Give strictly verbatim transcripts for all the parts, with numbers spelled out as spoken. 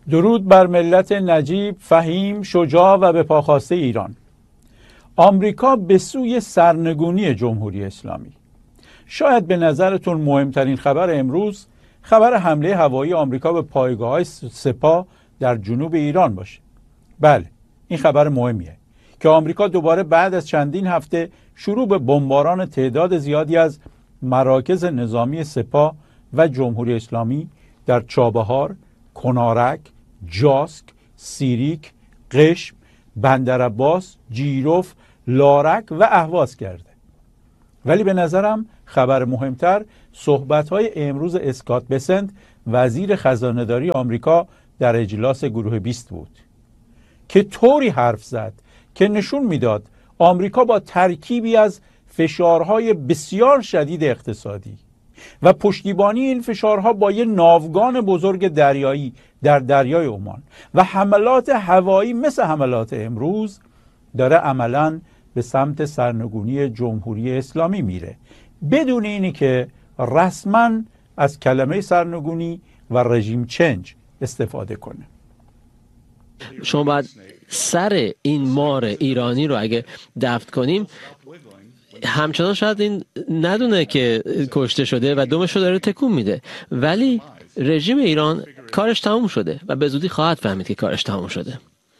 درود بر ملت نجیب، فهیم، شجاع و به پاخواسته ایران. آمریکا به سوی سرنگونی جمهوری اسلامی. شاید به نظرتون مهمترین خبر امروز خبر حمله هوایی آمریکا به پایگاه‌های سپاه در جنوب ایران باشه. بله، این خبر مهمیه که آمریکا دوباره بعد از چندین هفته شروع به بمباران تعداد زیادی از مراکز نظامی سپاه و جمهوری اسلامی در چابهار، کنارک، جاسک، سیریک، قشم، بندرعباس، جیرف، لارک و اهواز کرده. ولی به نظرم خبر مهمتر صحبت‌های امروز اسکات بسنت، وزیر خزانه‌داری آمریکا در اجلاس گروه بیست بود که طوری حرف زد که نشون میداد آمریکا با ترکیبی از فشارهای بسیار شدید اقتصادی و پشتیبانی این فشارها با یک ناوگان بزرگ دریایی در دریای عمان و حملات هوایی مثل حملات امروز داره عملاً به سمت سرنگونی جمهوری اسلامی میره، بدون اینی که رسما از کلمه سرنگونی و رژیم چنج استفاده کنه. شما باید سر این مار ایرانی رو اگه دفن کنیم، همچنان شاید این ندونه که کشته شده و دمش رو داره تکون میده، ولی رژیم ایران کارش تموم شده و به زودی خواهد فهمید که کارش تموم شده.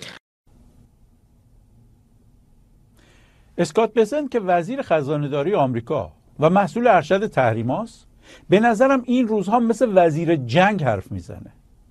اسکات بسنت که وزیر خزانه‌داری آمریکا و مسئول ارشد تحریماست، به نظرم این روزها مثل وزیر جنگ حرف میزنه.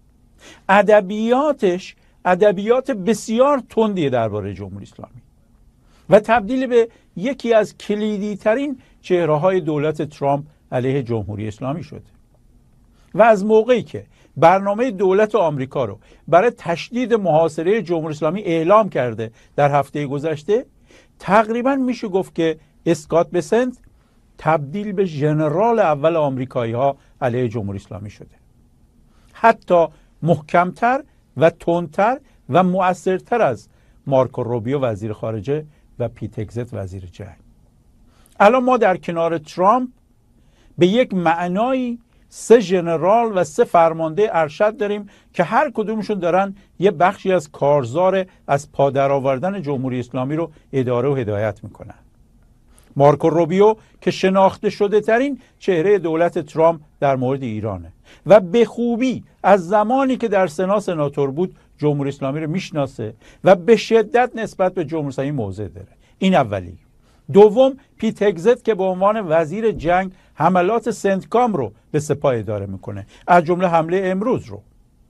ادبیاتش ادبیات بسیار تندیه درباره جمهوری اسلامی و تبدیل به یکی از کلیدی ترین چهره های دولت ترامپ علیه جمهوری اسلامی شده و از موقعی که برنامه دولت آمریکا رو برای تشدید محاصره جمهوری اسلامی اعلام کرده در هفته گذشته، تقریبا میشه گفت که اسکات بسنت تبدیل به ژنرال اول آمریکایی ها علیه جمهوری اسلامی شده، حتی محکمتر و تندتر و مؤثرتر از مارکو روبیو وزیر خارجه و پیت هگزت وزیر جنگ. الان ما در کنار ترامپ به یک معنایی سه ژنرال و سه فرمانده ارشد داریم که هر کدومشون دارن یه بخشی از کارزار از پادر آوردن جمهوری اسلامی رو اداره و هدایت میکنن. مارکو روبیو که شناخته شده ترین چهره دولت ترامپ در مورد ایرانه و به خوبی از زمانی که در سنا سناتور بود جمهوری اسلامی رو میشناسه و به شدت نسبت به جمهوری اسلامی موضع داره. این اولی. دوم، پیت هگزت که به عنوان وزیر جنگ حملات سنتکام رو به سپاه اداره میکنه، از جمله حمله امروز رو،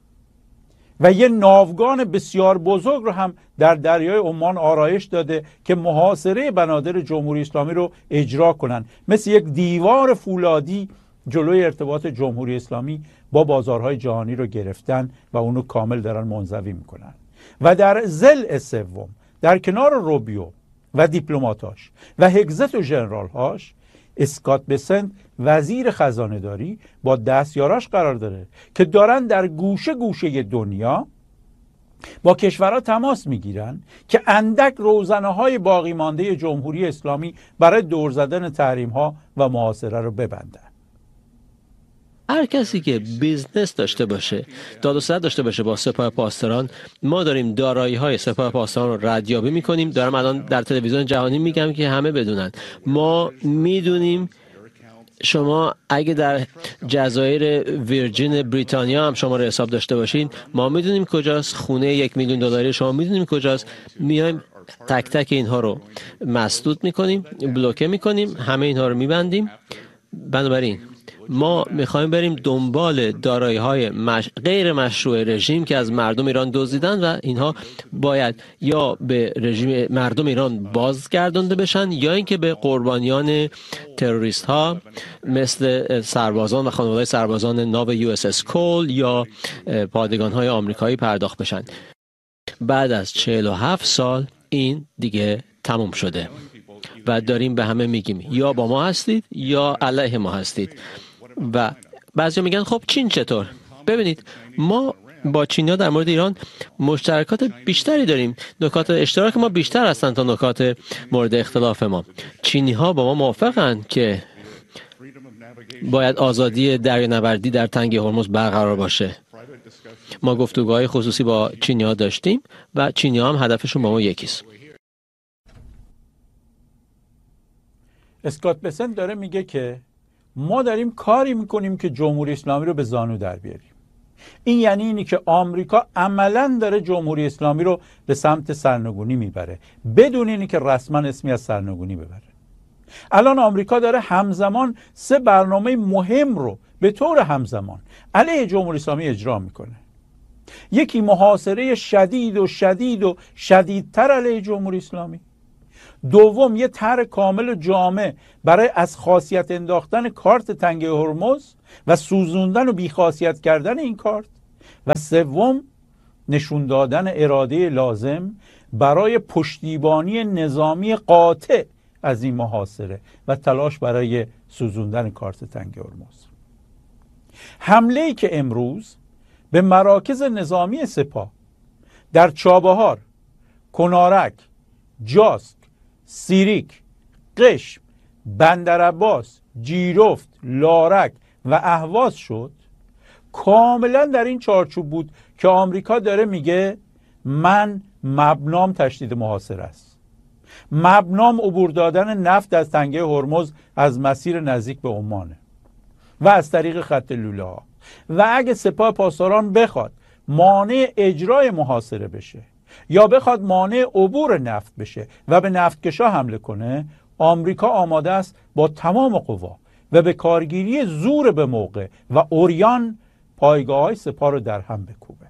و یه ناوگان بسیار بزرگ رو هم در دریای عمان آرایش داده که محاصره بنادر جمهوری اسلامی رو اجرا کنن، مثل یک دیوار فولادی جلوی ارتباط جمهوری اسلامی با بازارهای جهانی رو گرفتن و اونو کامل دارن منزوی میکنن. و در ضلع سوم، در کنار روبیو و دیپلماتاش و هگزت و ژنرال‌هاش، اسکات بسنت وزیر خزانه‌داری با دستیاراش قرار داره که دارن در گوشه گوشه دنیا با کشورها تماس میگیرن که اندک روزنه‌های باقی مانده جمهوری اسلامی برای دور زدن تحریم‌ها و محاصره رو ببندن. هر کسی که بیزنس داشته باشه، داد و ستد داشته باشه با سپاه پاسداران، ما داریم دارایی های سپاه پاسداران رو ردیابی میکنیم. دارم الان در تلویزیون جهانی میگم که همه بدونن. ما میدونیم شما اگه در جزایر ویرجین بریتانیا هم شما رو حساب داشته باشین، ما میدونیم کجاست. خونه یک میلیون دلاری شما میدونیم کجاست. میایم تک تک اینها رو مسدود میکنیم، بلوکه میکنیم، همه اینها رو میبندیم. بنابراین ما میخوایم بریم دنبال دارایی‌های مش... غیر مشروع رژیم که از مردم ایران دزدیدن و اینها باید یا به رژیم مردم ایران بازگردانده بشن یا اینکه به قربانیان تروریست ها مثل سربازان و خانواده سربازان ناو یو اس اس کول یا پادگان های آمریکایی پرداخت بشن. بعد از چهل و هفت سال این دیگه تموم شده و داریم به همه میگیم یا با ما هستید یا علیه ما هستید. و بعضی میگن خب چین چطور؟ ببینید ما با چینیا در مورد ایران مشترکات بیشتری داریم. نکات اشتراک ما بیشتر هستن تا نکات مورد اختلاف ما. چینی ها با ما موافقن که باید آزادی دریانوردی در تنگه هرمز برقرار باشه ما گفتگوهای خصوصی با چینی‌ها داشتیم و چینی‌ها هم هدفشون با ما یکیست. اسکات بسنت داره میگه که ما داریم کاری میکنیم که جمهوری اسلامی رو به زانو در بیاریم. این یعنی اینی که آمریکا عملاً داره جمهوری اسلامی رو به سمت سرنگونی میبره بدون اینی که رسما اسمی از سرنگونی ببره. الان آمریکا داره همزمان سه برنامه مهم رو به طور همزمان علیه جمهوری اسلامی اجرا میکنه. یکی محاصره شدید و شدید و شدیدتر علیه جمهوری اسلامی. دوم یه طرح کامل و جامع برای از خاصیت انداختن کارت تنگه هرمز و سوزوندن و بیخاصیت کردن این کارت. و سوم نشون دادن اراده لازم برای پشتیبانی نظامی قاطع از این محاصره و تلاش برای سوزوندن کارت تنگه هرمز. حمله‌ای که امروز به مراکز نظامی سپاه در چابهار، کنارک، جاسک، سیریک، قشم، بندرعباس، جیرفت، لارک و اهواز شد کاملا در این چارچوب بود که آمریکا داره میگه من مبنام تشدید محاصره است، مبنام عبور دادن نفت از تنگه هرمز از مسیر نزدیک به عمانه و از طریق خط لوله ها. و اگه سپاه پاسداران بخواد مانع اجرای محاصره بشه یا بخواد مانع عبور نفت بشه و به نفتکشا حمله کنه، آمریکا آماده است با تمام قوا و به کارگیری زور به موقع و اوریان پایگاه‌های سپاه رو در هم بکوبه.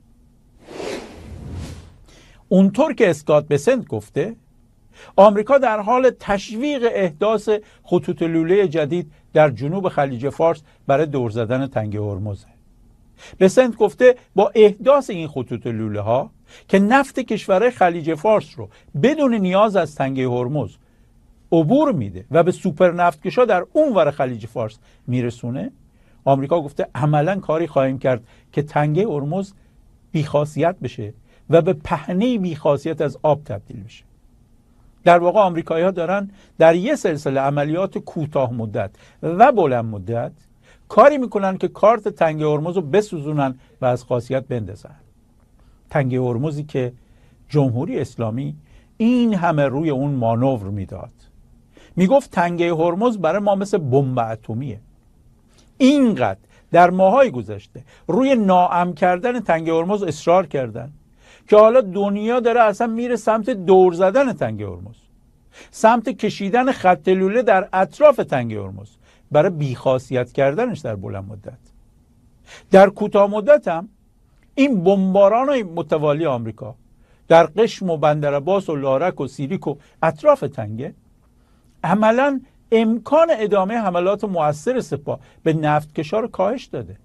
اونطور که اسکات بسنت گفته، آمریکا در حال تشویق احداث خطوط لوله جدید در جنوب خلیج فارس برای دور زدن تنگه هرمزه. بسنت گفته با احداث این خطوط لوله ها که نفت کشورهای خلیج فارس رو بدون نیاز از تنگه هرمز عبور میده و به سوپر نفتکشا در اون ور خلیج فارس میرسونه، آمریکا گفته عملا کاری خواهیم کرد که تنگه هرمز بیخاصیت بشه و به پهنه بیخاصیت از آب تبدیل بشه. در واقع آمریکایی‌ها دارن در یه سلسله عملیات کوتاه مدت و بلند مدت کاری میکنن که کارت تنگه هرمز رو بسوزونن و از خاصیت بندازن. تنگه هرمزی که جمهوری اسلامی این همه روی اون مانور میداد. میگفت تنگه هرمز برای ما مثل بمب اتمیه. اینقدر در ماهای گذشته روی ناامن کردن تنگه هرمز اصرار کردن که حالا دنیا داره اصلا میره سمت دور زدن تنگه هرمز، سمت کشیدن خط لوله در اطراف تنگه هرمز برای بیخاصیت کردنش در بلند مدت. در کوتاه مدت هم این بمباران متوالی آمریکا در قشم و بندرعباس و لارک و سیریک و اطراف تنگه عملاً امکان ادامه حملات مؤثر سپاه به نفتکشا رو کاهش داده.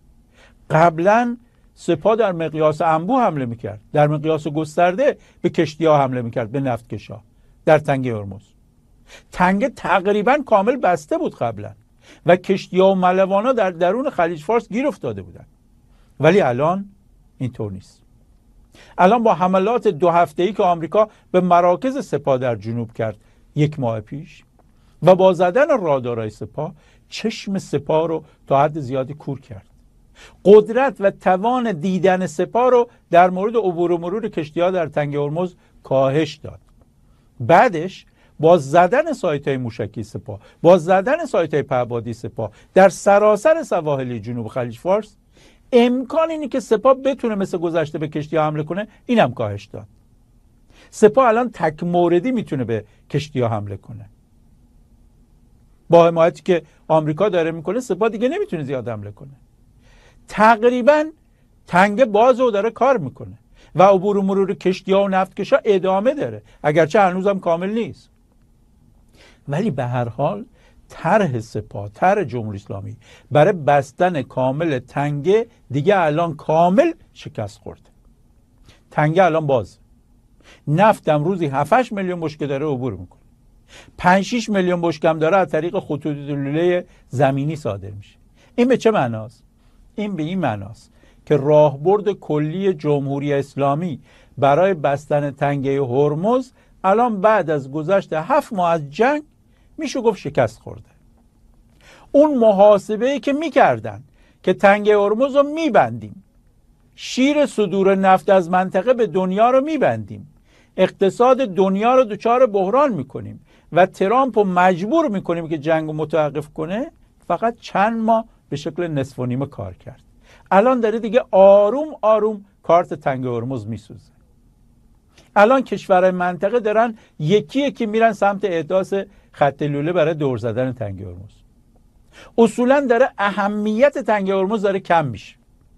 قبلاً سپاه در مقیاس انبوه حمله میکرد، در مقیاس گسترده به کشتی ها حمله میکرد، به نفتکشا در تنگه هرمز. تنگه تقریبا کامل بسته بود قبلا و کشتی ها و ملوانا در درون خلیج فارس گیر افتاده بودن، ولی الان اینطور نیست. الان با حملات دو هفته‌ای که آمریکا به مراکز سپاه در جنوب کرد یک ماه پیش و با زدن رادارهای سپاه چشم سپاه رو تا حد زیادی کور کرد. قدرت و توان دیدن سپاه رو در مورد عبور و مرور کشتی‌ها در تنگه هرمز کاهش داد. بعدش با زدن سایت‌های موشکی سپاه، با زدن سایت‌های پهپادی سپاه در سراسر سواحل جنوب خلیج فارس، امکان اینی که سپاه بتونه مثل گذشته به کشتی‌ها حمله کنه اینم کاهش داد. سپاه الان تک موردی میتونه به کشتی‌ها حمله کنه. با حمایتی که آمریکا داره میکنه سپاه دیگه نمیتونه زیاد حمله کنه. تقریبا تنگه باز و داره کار میکنه و عبور و مرور کشتی‌ها و نفتکشا ادامه داره، اگرچه هنوزم کامل نیست. ولی به هر حال طرح سپاه، طرح جمهوری اسلامی برای بستن کامل تنگه دیگه الان کامل شکست خورده. تنگه الان باز، نفت امروزی هفت هشت میلیون بشکه داره عبور میکنه، پنج شش میلیون بشکه داره از طریق خطوط لوله زمینی صادر میشه. این به چه معناست؟ این به این معناست که راهبرد کلی جمهوری اسلامی برای بستن تنگه هرمز الان بعد از گذشت هفت ماه از جنگ میشه گفت شکست خورده. اون محاسبه‌ای که میکردن که تنگه هرمز رو میبندیم شیر صدور نفت از منطقه به دنیا رو میبندیم، اقتصاد دنیا رو دچار بحران میکنیم و ترامپ رو مجبور میکنیم که جنگ رو متوقف کنه، فقط چند ماه به شکل نصف و نیمه کار کرد. الان داره دیگه آروم آروم کارت تنگ هرمز میسوزه. الان کشورهای منطقه دارن یکی یکی میرن سمت احداث خط لوله برای دور زدن تنگ هرمز. اصولا داره اهمیت تنگ هرمز داره کم میشه.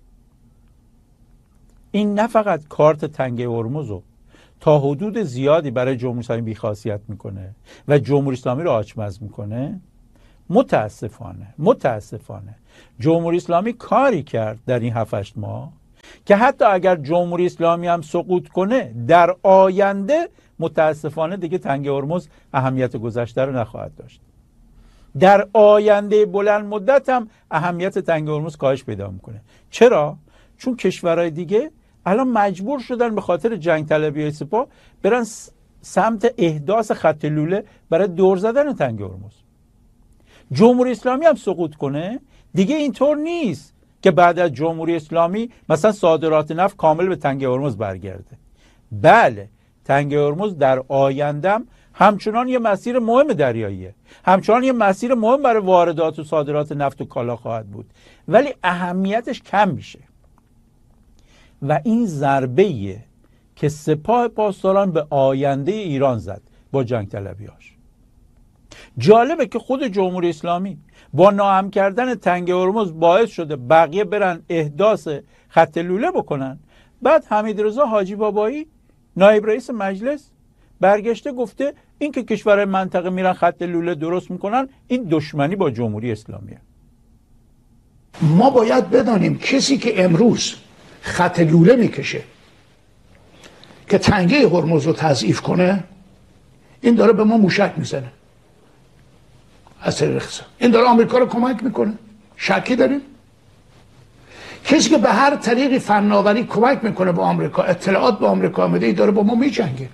این نه فقط کارت تنگ هرمز رو تا حدود زیادی برای جمهوری اسلامی بیخاصیت میکنه و جمهوری اسلامی رو آچمز میکنه، متاسفانه متاسفانه جمهوری اسلامی کاری کرد در این هفت هشت ماه که حتی اگر جمهوری اسلامی هم سقوط کنه، در آینده متاسفانه دیگه تنگ هرمز اهمیت گذشته رو نخواهد داشت. در آینده بلند مدت هم اهمیت تنگ هرمز کاهش پیدا میکنه. چرا؟ چون کشورهای دیگه الان مجبور شدن به خاطر جنگ طلبی سپاه برن سمت احداث خط لوله برای دور زدن تنگ هرمز. جمهوری اسلامی هم سقوط کنه، دیگه اینطور نیست که بعد از جمهوری اسلامی مثلا صادرات نفت کامل به تنگ هرمز برگرده. بله، تنگ هرمز در آیندهم همچنان یه مسیر مهم دریاییه، همچنان یه مسیر مهم برای واردات و صادرات نفت و کالا خواهد بود، ولی اهمیتش کم میشه. و این ضربه‌ایه که سپاه پاسداران به آینده ایران زد با جنگ طلبیاش. جالبه که خود جمهوری اسلامی با ناهم کردن تنگ هرمز باعث شده بقیه برن احداث خط لوله بکنن. بعد حمیدرضا حاجی بابایی نایب رئیس مجلس برگشته گفته این که کشورهای منطقه میرن خط لوله درست میکنن، این دشمنی با جمهوری اسلامیه. ما باید بدانیم کسی که امروز خط لوله میکشه که تنگه هرمز رو تضعیف کنه، این داره به ما موشک میزنه از طریق اقتصاد. این داره آمریکا رو کمک میکنه. شکی داریم؟ کسی که به هر طریقی فناوری کمک میکنه به آمریکا، اطلاعات به آمریکا میده، این داره با ما میجنگه.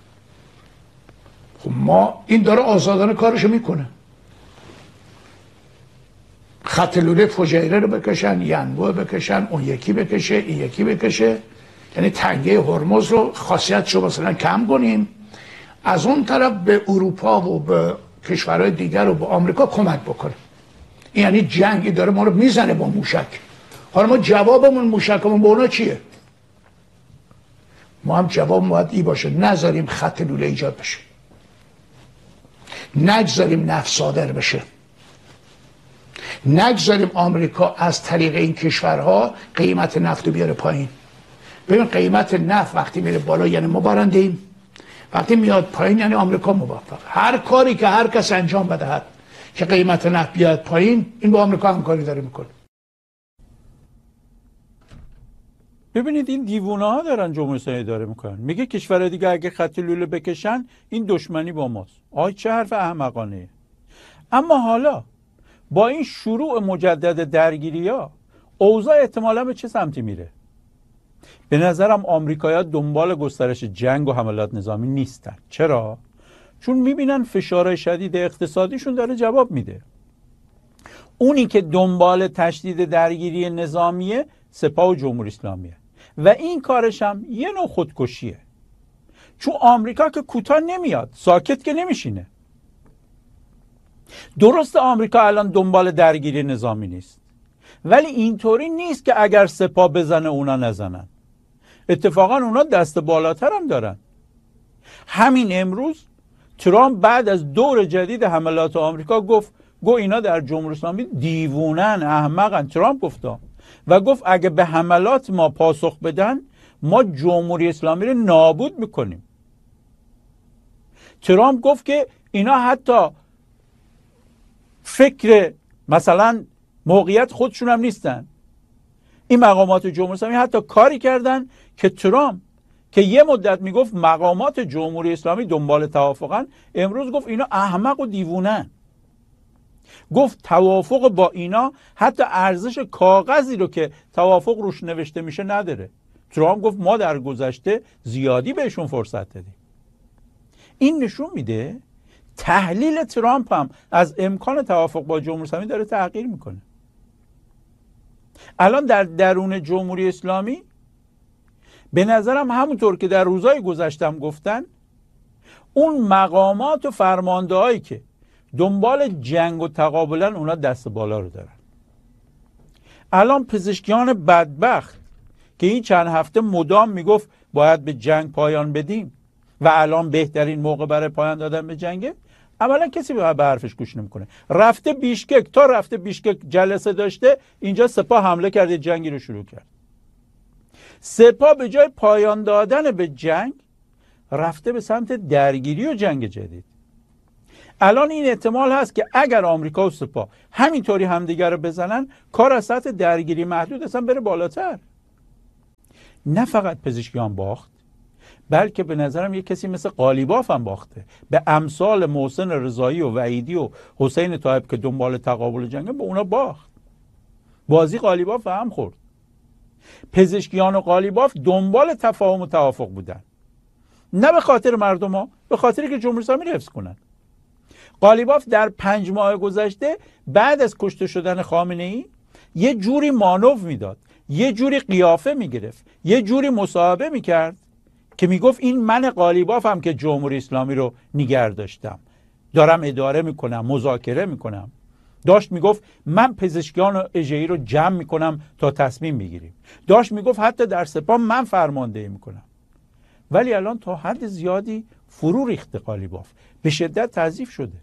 خب ما این داره آزادانه کارشو میکنه. خط لوله فجیره رو بکشن، ینبوع بکشن، اون یکی بکشه، این یکی بکشه، یعنی تنگه هرمز رو خاصیتشو مثلا کم کنیم، از اون طرف به اروپا و به کشورهای دیگر و به آمریکا کمک بکنه. این یعنی جنگی داره ما رو میزنه با موشک. حالا ما جوابمون موشکمون به اونا چیه؟ ما هم جواب باید ای باشه، نذاریم خط لوله ایجاد بشه، نگذاریم نفت صادر بشه، نگذاریم آمریکا از طریق این کشورها قیمت نفت رو بیاره پایین. ببین قیمت نفت وقتی میره بالا یعنی ما بارنده ایم، وقتی میاد پایین یعنی آمریکا موفق. هر کاری که هر کس انجام بدهد که قیمت نفت بیاد پایین، این با آمریکا همکاری داره میکنه. ببینید این دیوونه ها دارن جمهوری اسلامی اداره میکنن. میگه کشورهای دیگه اگه خط لوله بکشن این دشمنی با ماست. آی چه حرف احمقانه. اما حالا با این شروع مجدد درگیری ها اوضاع احتمالاً به چه سمتی میره؟ به نظرم آمریکایی‌ها دنبال گسترش جنگ و حملات نظامی نیستن. چرا؟ چون میبینن فشار شدید اقتصادیشون داره جواب میده. اونی که دنبال تشدید درگیری نظامیه سپاه و جمهوری اسلامیه و این کارش هم یه نوع خودکشیه. چون آمریکا که کوتاه نمیاد، ساکت که نمیشینه. درست آمریکا الان دنبال درگیری نظامی نیست، ولی اینطوری نیست که اگر سپاه بزنه اونا نزنن. اتفاقا اونا دست بالاتر هم دارن. همین امروز ترامپ بعد از دور جدید حملات آمریکا گفت گو اینا در جمهوری اسلامی دیوونن، احمقن. ترامپ گفتا و گفت اگه به حملات ما پاسخ بدن ما جمهوری اسلامی رو نابود میکنیم. ترامپ گفت که اینا حتی فکر مثلا موقعیت خودشون هم نیستن. این مقامات جمهوری اسلامی حتی کاری کردن که ترامپ که یه مدت میگفت مقامات جمهوری اسلامی دنبال توافقن، امروز گفت اینا احمق و دیوونن. گفت توافق با اینا حتی ارزش کاغذی رو که توافق روش نوشته میشه نداره. ترامپ گفت ما در گذشته زیادی بهشون فرصت دادیم. این نشون میده تحلیل ترامپ هم از امکان توافق با جمهوری اسلامی داره تغییر میکنه. الان در درون جمهوری اسلامی به نظرم همونطور که در روزهای گذشتم گفتن، اون مقامات و فرمانده هایی که دنبال جنگ و تقابلن اونا دست بالا رو دارن. الان پزشکیان بدبخت که این چند هفته مدام میگفت باید به جنگ پایان بدیم و الان بهترین موقع برای پایان دادن به جنگه، اولا کسی به حرفش گوش نمیکنه. رفته بیشکک، تا رفته بیشکک جلسه داشته، اینجا سپاه حمله کرده، جنگی رو شروع کرد. سپاه به جای پایان دادن به جنگ رفته به سمت درگیری و جنگ جدید. الان این احتمال هست که اگر آمریکا و سپاه همینطوری همدیگر رو بزنن، کار از سطح درگیری محدود اصلا بره بالاتر. نه فقط پزشکیان باخت، بلکه به نظرم یک کسی مثل قالیباف هم باخته، به امثال محسن رضایی و وحیدی و حسین طایب که دنبال تقابل جنگه، به اونا باخت. بازی قالیباف هم خورد. پزشکیان و قالیباف دنبال تفاهم و توافق بودن، نه به خاطر مردم ها، به خاطری که جمهوری اسلامی رو حفظ کنن. قالیباف در پنج ماه گذشته بعد از کشته شدن خامنه ای یه جوری مانور میداد، یه جوری قیافه میگرفت، یه جوری مصاحبه میکرد که میگفت این من قالیبافم که جمهوری اسلامی رو نگه داشتم، دارم اداره میکنم، مذاکره میکنم. داشت میگفت من پزشکیان و اژه‌ای رو جمع میکنم تا تصمیم بگیریم. داشت میگفت حتی در سپاه من فرماندهی میکنم. ولی الان تا حد زیادی فرو ریخته قالیباف، به شدت تضعیف شده.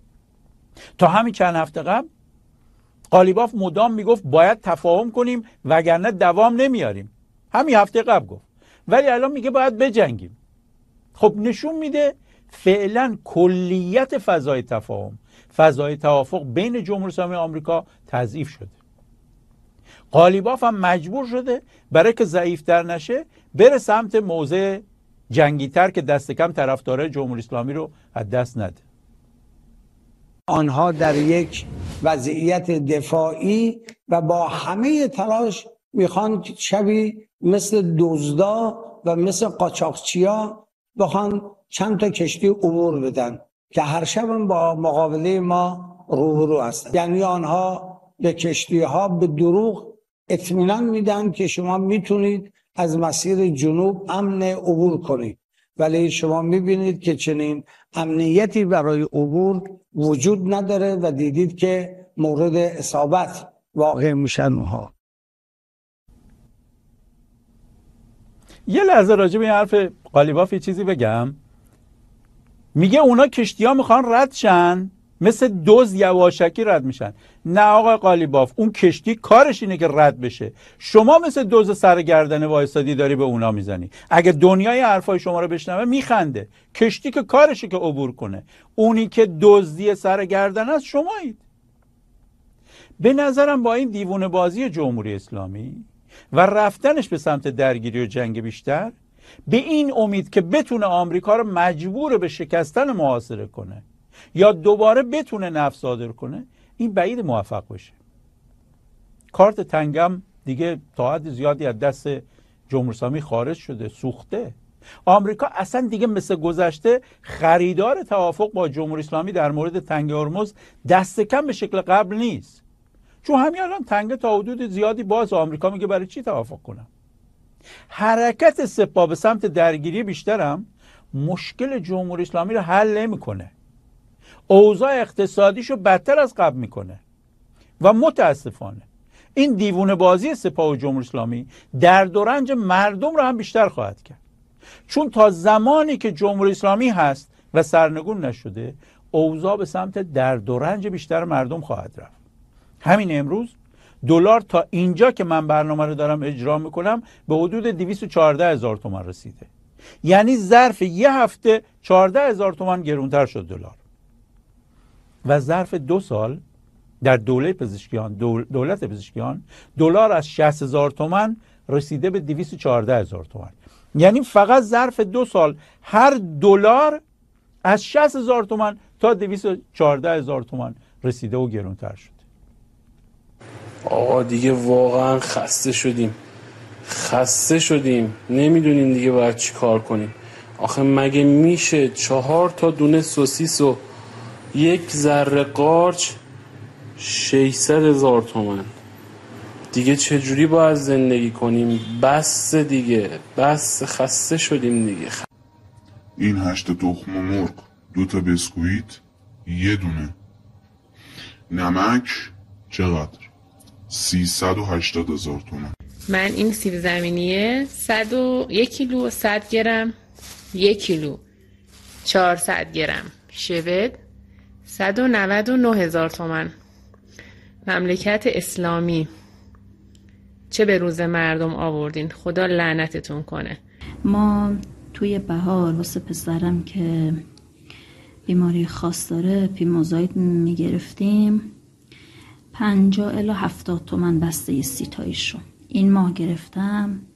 تا همین چند هفته قبل قالیباف مدام میگفت باید تفاهم کنیم وگرنه دوام نمیاریم. همین هفته قبل گفت. ولی الان میگه باید بجنگیم. خب نشون میده فعلا کلیت فضای تفاهم، فضای توافق بین جمهوری اسلامی آمریکا تضعیف شده. قالیباف هم مجبور شده برای که ضعیف‌تر نشه بره سمت موضع جنگی‌تر که دست کم طرفدارای جمهوری اسلامی رو از دست نده. آنها در یک وضعیت دفاعی و با همه تلاش میخوان شبی مثل دزدا و مثل قاچاقچیا بخوان چند تا کشتی عبور بدن که هر شب با مقابله ما روبرو هستند. یعنی آنها به کشتی ها به دروغ اطمینان میدن که شما میتونید از مسیر جنوب امن عبور کنید، ولی شما میبینید که چنین امنیتی برای عبور وجود نداره و دیدید که مورد اصابت واقع میشن اونها. یه لحظه راجع به این حرف قالیباف یه چیزی بگم. میگه اونا کشتی ها میخوان رد شن، مثل دوز یواشکی رد میشن. نه آقای قالیباف، اون کشتی کارش اینه که رد بشه. شما مثل دوز سرگردن وایسادی داری به اونا میزنی. اگه دنیای حرفای شما رو بشنوه میخنده. کشتی که کارشه که عبور کنه، اونی که دزدی سرگردن است شمایید. به نظرم با این دیوونه بازی جمهوری اسلامی و رفتنش به سمت درگیری و جنگ بیشتر، به این امید که بتونه آمریکا رو مجبور به شکستن محاصره کنه یا دوباره بتونه نفت صادر کنه، این بعید موفق بشه. کارت تنگم دیگه تا حد زیادی از دست جمهوری اسلامی خارج شده، سوخته. آمریکا اصلا دیگه مثل گذشته خریدار توافق با جمهوری اسلامی در مورد تنگ هرمز دست کم به شکل قبل نیست. چون همین الان تنگه تا حدود زیادی باز، آمریکا میگه برای چی توافق کنم. حرکت سپاه به سمت درگیری بیشترم مشکل جمهوری اسلامی رو حل نمیکنه، اوضاع اقتصادیشو بدتر از قبل میکنه و متاسفانه این دیوونه بازی سپاه و جمهوری اسلامی درد و رنج مردم رو هم بیشتر خواهد کرد. چون تا زمانی که جمهوری اسلامی هست و سرنگون نشده، اوضاع به سمت درد و رنج بیشتر مردم خواهد رفت. همین امروز دلار تا اینجا که من برنامه رو دارم اجرا میکنم به حدود دویست و چهارده هزار تومان رسیده. یعنی ظرف یه هفته چهارده هزار تومان گرونتر شد دلار. و ظرف دو سال در دوله پزشکیان دولت پزشکیان دلار از شصت هزار تومان رسیده به دویست و چهارده هزار تومان. یعنی فقط ظرف دو سال هر دلار از شصت هزار تومان تا دویست و چهارده هزار تومان رسیده و گرونتر شد. آقا دیگه واقعا خسته شدیم خسته شدیم نمیدونیم دیگه باید چی کار کنیم. آخه مگه میشه چهار تا دونه سوسیس و یک ذره قارچ ششصد هزار تومن؟ دیگه چجوری باید زندگی کنیم؟ بس دیگه، بس، خسته شدیم دیگه. این هشت تخم مرغ، دو تا بسکویت، یه دونه نمک چقدر؟ سیصد و هشتاد هزار تومان. من این سیب زمینیه صد و یک کیلو صد گرم، یک کیلو چهارصد گرم شود صد و نود و نه هزار تومان. مملکت اسلامی چه به روز مردم آوردین، خدا لعنتتون کنه. ما توی بهار واسه پسرم که بیماری خاص داره پیموزاید میگرفتیم پنجاه الی هفتاد تومن بسته سی تاییشو. این ماه گرفتم